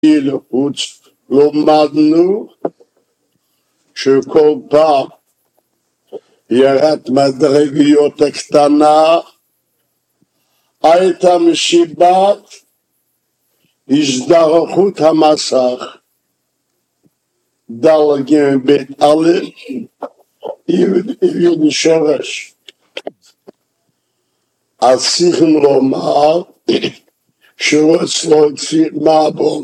לחוץ לומדנו שכל פעם ירד מדרגיות הקטנה הייתה מסיבת הזדרכות המסך ד' ג' ב' א' י' שורש. אז צריכים לומר שרוצה להוציא מעבון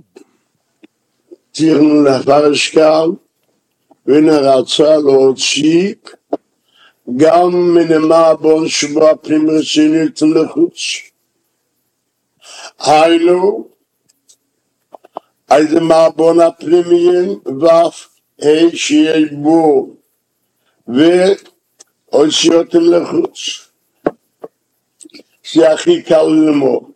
צריכים לפרש כאן ונרצה להוציא גם מן המעבון שבו הפנים רצינית לחוץ. היינו איזה מעבון הפנימיים ואף שיהיה בו והוציא אותם לחוץ. זה הכי קל ללמוד.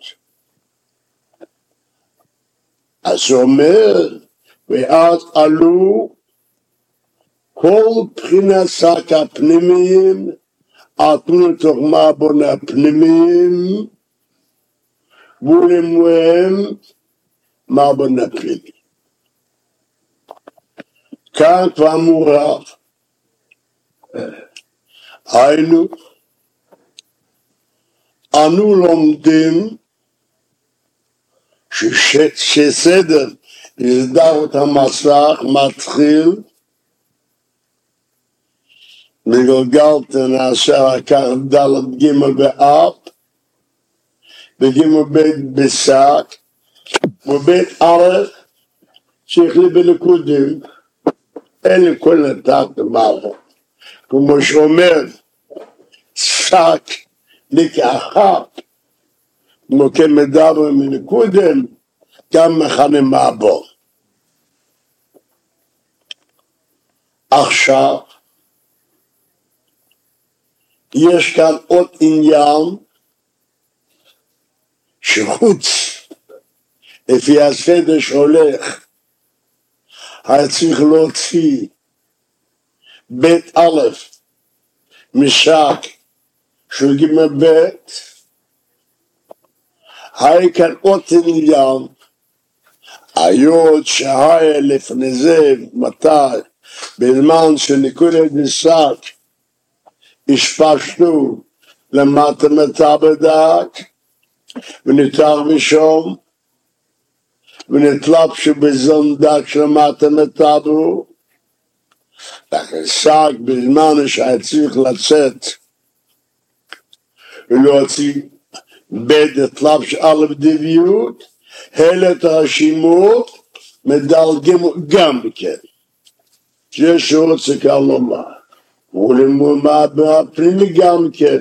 אז הוא אומר ואז עלו כל בחינת שק הפנימיים עטנו לתוך מעבון הפנימיים ולמוהם מעבון הפנימי. כאן כבר מורב היינו אנו לומדים שסדר הזדהות המסך מתחיל מגלגלת נעשה לקח ד' ג' באב וג' ב' בשק וב' א' שכלי בנקודים אין לי כל נתת במערכת כמו שאומר שק לקחת כמו כמדבר מנקודים גם מכנה מעבור. עכשיו יש כאן עוד עניין שחוץ לפי הסדר שהולך היה צריך להוציא בית א' משק של ג' ב' היה כאן עוד עניין היות שהיה לפני זה מתי בזמן שנקודת בשק השפשנו למטה מטבדק ונתר משום ונתלבשו בזונדק שלמטה מטבו לכן שק בזמן שהיה צריך לצאת ולהוציא בדת לבש א' דביות הלת הרשימות מדלגים גם כן שיש רוצה כאן לומר ולמומה בפנימי גם כן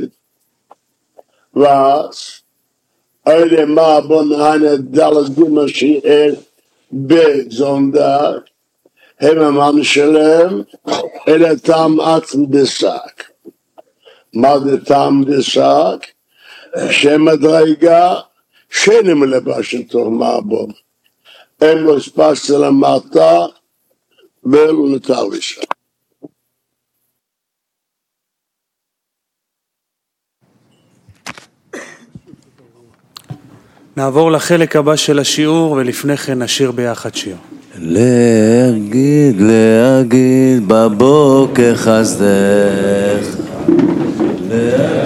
ואז אלה מה בוא נהנה דלגים השיער בזונדק הם המן שלהם אלה טעם עצם דשק. מה זה טעם דשק? שמדרגה שאין מלבש לתוך מעבון אין לו הספס למטה ולא נותר לשם. נעבור לחלק הבא של השיעור ולפני כן נשיר ביחד שיר. להגיד בבוקר חסדך